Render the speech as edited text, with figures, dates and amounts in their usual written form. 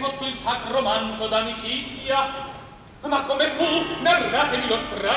sotto il sacro manto d'amicizia. Ma come fu? Narratemi lo strano